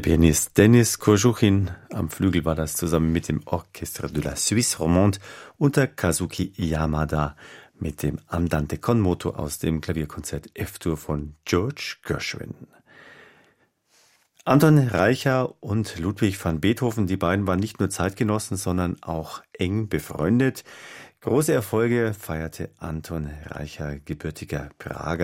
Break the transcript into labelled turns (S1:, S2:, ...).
S1: Der Pianist Denis Kojoukhin, am Flügel war das zusammen mit dem Orchestre de la Suisse Romande unter Kazuki Yamada mit dem Andante con moto aus dem Klavierkonzert F-Dur von George Gershwin. Anton Reicha und Ludwig van Beethoven, die beiden waren nicht nur Zeitgenossen, sondern auch eng befreundet. Große Erfolge feierte Anton Reicha, gebürtiger Prager